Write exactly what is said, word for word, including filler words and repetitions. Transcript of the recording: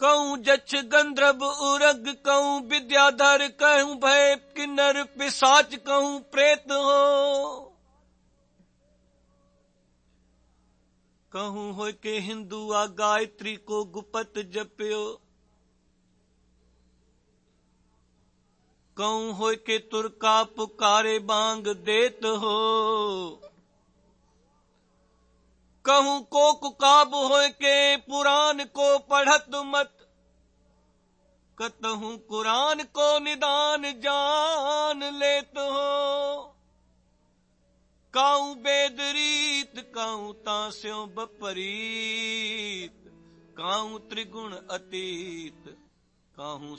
कहूँ जक्ष गंधर्व उरग कहूँ विद्याधर कहूँ भय किन्नर पिशाच कहूँ प्रेत हो। कहूँ हो के हिंदू आ गायत्री को गुपत जप्यो। कहूँ हो के तुर्का पुकारे बांग देत हो। कहूँ को कुकाब हो के पुराण को पढ़त मत। कतहूँ कुरान को निदान जान लेत हो। काऊँ वेद रीत काऊँ तास्यों बपरीत। काऊँ त्रिगुण अतीत काहूँ